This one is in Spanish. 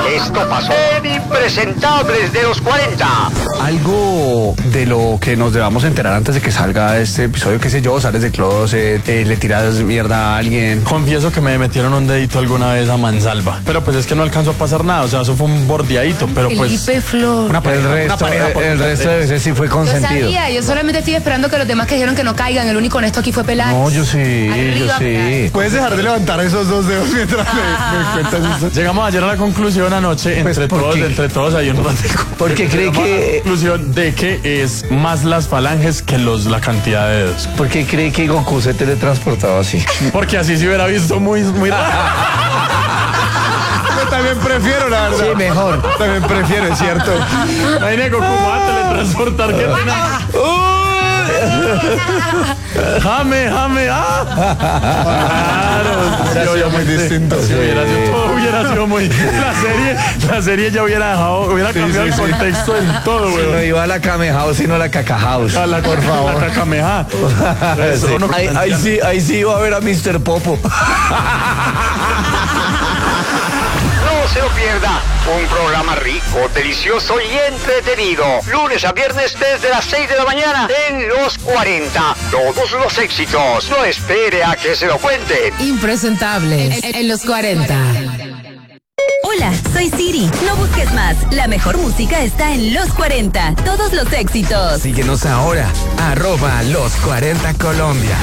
Esto pasó en Impresentables de los 40. Algo de lo que nos debamos enterar antes de que salga este episodio, qué sé yo, sales de closet, le tiras mierda a alguien. Confieso que me metieron un dedito alguna vez a mansalva, pero pues es que no alcanzó a pasar nada, o sea, eso fue un bordeadito, pero pues... Felipe Flor. El resto de veces sí fue Yo consentido. sabía, yo solamente estoy esperando que los demás que dijeron que no caigan. El único honesto aquí fue Peláez. No, yo sí, Arriba, Peláez. ¿Puedes dejar de levantar esos dos dedos mientras me cuentas esto? Llegamos ayer a la conclusión anoche, Pues, entre todos ahí un ratico. Porque cree Llegamos a la que... conclusión de que es más las falanges que la cantidad de dedos. ¿Por qué cree que Goku se teletransportaba así? Porque así se hubiera visto muy raro. Yo también prefiero, la verdad. Sí, mejor. También prefiero, es cierto. Imagínate Goku va a teletransportar, qué pena. Jame, claro. Sería muy distinto. Sí, todo hubiera sido muy... La serie ya hubiera cambiado el contexto en todo, No güey. iba a la Kame House, sino a la Caca House. Por favor. La cacameja. Sí. Ahí sí iba a ver a Mr. Popo. No se lo pierda. Un programa rico, delicioso y entretenido. Lunes a viernes desde las 6 de la mañana en Los 40. Todos los éxitos. No espere a que se lo cuenten. Impresentables en los 40. Hola, soy Siri. No busques más. La mejor música está en Los 40. Todos los éxitos. Síguenos ahora, @Los 40 Colombia.